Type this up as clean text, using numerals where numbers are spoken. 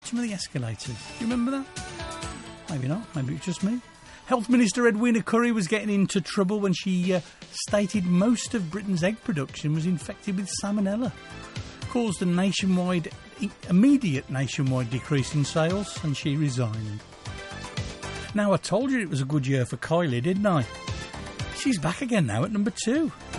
bottom of the escalators. Do you remember that? Maybe not. Maybe it's just me. Health Minister Edwina Currie was getting into trouble when she stated most of Britain's egg production was infected with salmonella. Caused a immediate nationwide decrease in sales, and she resigned. Now, I told you it was a good year for Kylie, didn't I? She's back again now at number 2.